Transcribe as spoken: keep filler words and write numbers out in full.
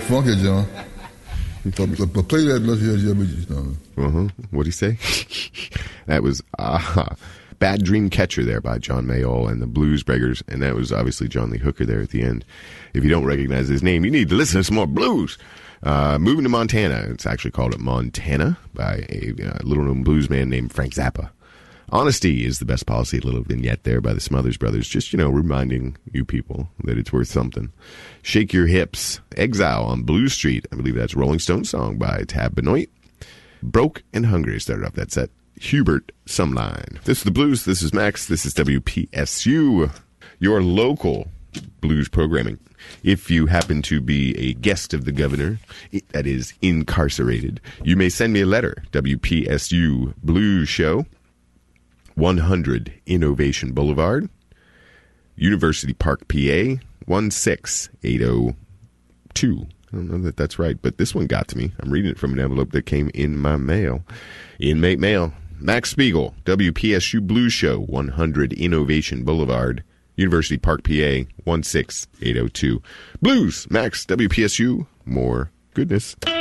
funky, John. But play that unless you have your Uh-huh. What'd he say? That was uh, Bad Dream Catcher there by John Mayall and the Blues Breakers, and that was obviously John Lee Hooker there at the end. If you don't recognize his name, you need to listen to some more blues. Uh, moving to Montana, it's actually called Montana by a uh, little-known blues man named Frank Zappa. Honesty is the best policy. A little vignette there by the Smothers Brothers, just, you know, reminding you people that it's worth something. Shake Your Hips, Exile on Blue Street. I believe that's Rolling Stone song by Tab Benoit. Broke and Hungry started off that set. Hubert Sumline. This is the blues. This is Max. This is W P S U, your local blues programming. If you happen to be a guest of the governor, that is incarcerated, you may send me a letter. W P S U Blues Show, one hundred Innovation Boulevard, University Park, P A, one six eight oh two. I don't know that that's right, but this one got to me. I'm reading it from an envelope that came in my mail. Inmate mail. Max Spiegel, W P S U Blues Show, one hundred Innovation Boulevard, University Park, P A, one six eight oh two. Blues, Max, W P S U, more goodness.